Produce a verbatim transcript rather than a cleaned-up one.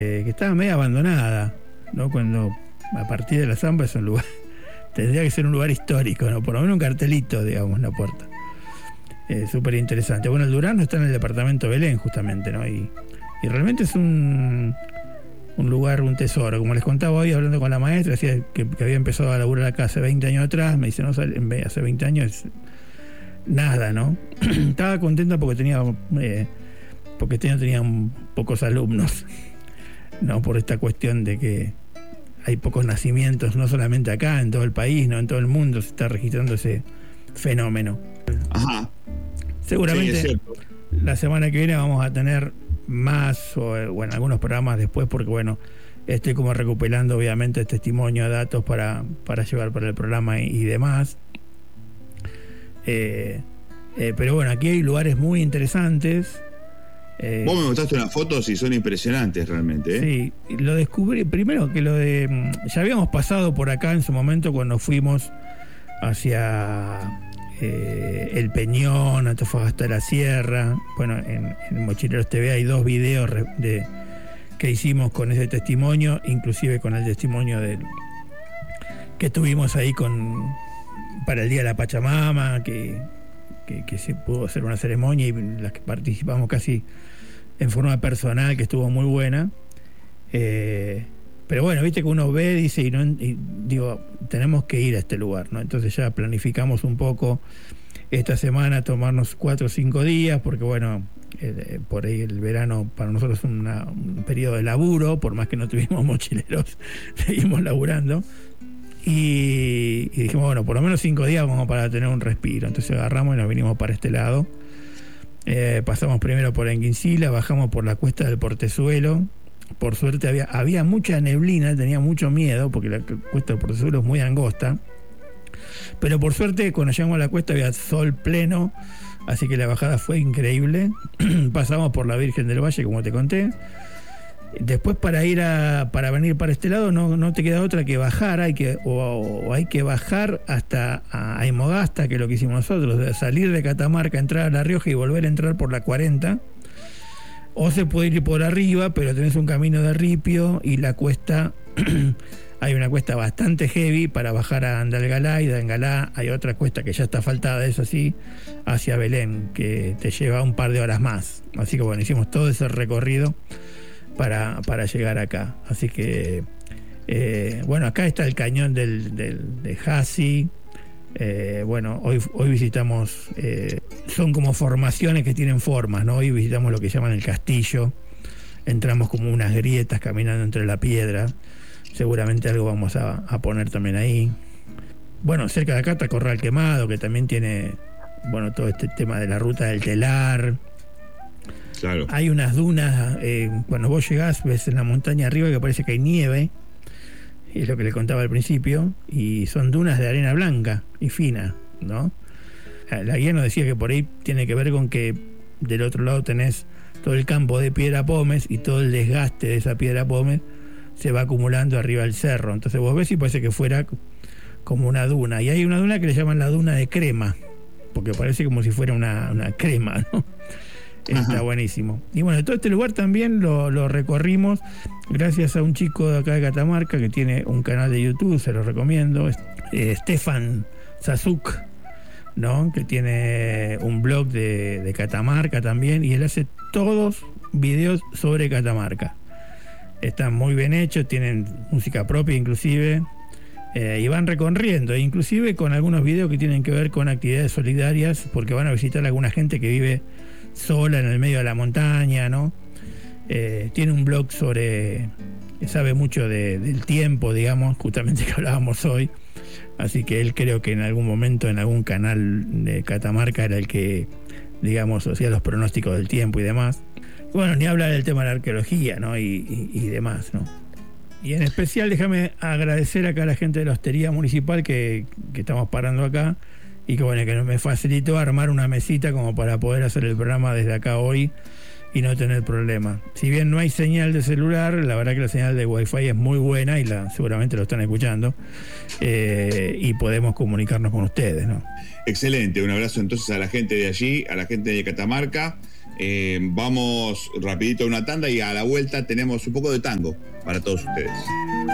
eh, que estaba medio abandonada, ¿no? Cuando a partir de la Zamba es un lugar, tendría que ser un lugar histórico, ¿no? Por lo menos un cartelito, digamos, en la puerta. Eh, Súper interesante. Bueno, el Durazno está en el departamento de Belén, justamente, ¿no? Y, y realmente es un, un lugar, un tesoro. Como les contaba hoy, hablando con la maestra, decía que, que había empezado a laburar acá hace veinte años atrás. Me dice, no, hace veinte años nada, ¿no? Estaba contenta porque tenía eh, porque este año tenía pocos alumnos, ¿no? Por esta cuestión de que hay pocos nacimientos, no solamente acá, en todo el país, no, en todo el mundo se está registrando ese fenómeno. Ajá. Seguramente sí, la semana que viene vamos a tener más, o bueno, algunos programas después, porque bueno, estoy como recopilando obviamente testimonio, datos para, para llevar para el programa y, y demás. Eh, eh, pero bueno, aquí hay lugares muy interesantes. Eh, Vos me mostraste unas fotos y son impresionantes realmente, ¿eh? Sí, lo descubrí, primero que lo de... Ya habíamos pasado por acá en su momento cuando fuimos hacia eh, El Peñón, Antofagasta de la Sierra. Bueno, en, en Mochileros T V hay dos videos de, que hicimos con ese testimonio, inclusive con el testimonio de, que tuvimos ahí con para el Día de la Pachamama, que, que, que se pudo hacer una ceremonia y en la que participamos casi en forma personal, que estuvo muy buena. Eh, pero bueno, viste que uno ve, dice, y, no, y digo, tenemos que ir a este lugar, ¿no? Entonces ya planificamos un poco esta semana, tomarnos cuatro o cinco días, porque bueno, eh, por ahí el verano para nosotros es una, un periodo de laburo, por más que no tuvimos mochileros, seguimos laburando. Y, y dijimos, bueno, por lo menos cinco días vamos para tener un respiro. Entonces agarramos y nos vinimos para este lado. Eh, pasamos primero por Enguincila, bajamos por la cuesta del Portezuelo. Por suerte había, había mucha neblina, tenía mucho miedo porque la cuesta del Portezuelo es muy angosta. Pero por suerte cuando llegamos a la cuesta había sol pleno, así que la bajada fue increíble. Pasamos por la Virgen del Valle, como te conté. Después para ir a para venir para este lado no, no te queda otra que bajar, hay que o, o hay que bajar hasta a Aymogasta, que es lo que hicimos nosotros, de salir de Catamarca, entrar a La Rioja y volver a entrar por la cuarenta, o se puede ir por arriba, pero tenés un camino de ripio y la cuesta hay una cuesta bastante heavy para bajar a Andalgalá, y de Andalgalá hay otra cuesta que ya está asfaltada, eso sí, hacia Belén, que te lleva un par de horas más. Así que bueno, hicimos todo ese recorrido para, para llegar acá. Así que eh, bueno, acá está el cañón del, del, de Jassi. Eh, bueno, hoy, hoy visitamos, eh, son como formaciones que tienen formas, ¿no? Hoy visitamos lo que llaman el castillo, entramos como unas grietas caminando entre la piedra, seguramente algo vamos a, a poner también ahí. Bueno, cerca de acá está Corral Quemado, que también tiene, bueno, todo este tema de la ruta del telar. Claro. Hay unas dunas, eh, cuando vos llegás ves en la montaña arriba que parece que hay nieve, es lo que le contaba al principio, y son dunas de arena blanca y fina, ¿no? La guía nos decía que por ahí tiene que ver con que del otro lado tenés todo el campo de piedra pómez y todo el desgaste de esa piedra pómez se va acumulando arriba del cerro. Entonces vos ves y parece que fuera como una duna. Y hay una duna que le llaman la duna de crema, porque parece como si fuera una, una crema, ¿no? Está Ajá. buenísimo. Y bueno, todo este lugar también lo, lo recorrimos gracias a un chico de acá de Catamarca que tiene un canal de YouTube, se lo recomiendo, eh, Stefan Sazuk, ¿no? Que tiene un blog de, de Catamarca también, y él hace todos videos sobre Catamarca. Están muy bien hechos, tienen música propia inclusive, eh, y van recorriendo, inclusive con algunos videos que tienen que ver con actividades solidarias, porque van a visitar a alguna gente que vive sola en el medio de la montaña, ¿no? Eh, tiene un blog sobre, sabe mucho de, del tiempo, digamos, justamente que hablábamos hoy, así que él creo que en algún momento en algún canal de Catamarca era el que, digamos, hacía los pronósticos del tiempo y demás. Bueno, ni hablar del tema de la arqueología, ¿no? Y, y, y demás, ¿no? Y en especial déjame agradecer acá a la gente de la Hostería Municipal que, que estamos parando acá, y que bueno, que me facilitó armar una mesita como para poder hacer el programa desde acá hoy y no tener problema. Si bien no hay señal de celular, la verdad que la señal de Wi-Fi es muy buena y la, seguramente lo están escuchando, eh, y podemos comunicarnos con ustedes, ¿no? Excelente, un abrazo entonces a la gente de allí, a la gente de Catamarca, Eh, vamos rapidito a una tanda y a la vuelta tenemos un poco de tango para todos ustedes.